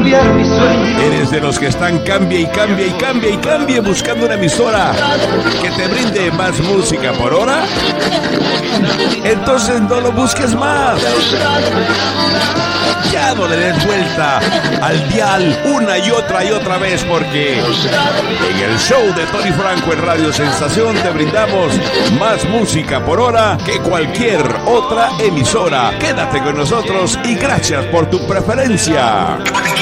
cambiar mi sueño. ¿Eres de los que están cambie y cambie y cambie y cambie buscando una emisora que te brinde más música por hora? Entonces no lo busques más. Ya no le des vuelta al dial una y otra vez, porque en el show de Tony Franco en Radio Sensación te brindamos más música por hora que cualquier otra emisora. Quédate con nosotros y gracias por tu preferencia.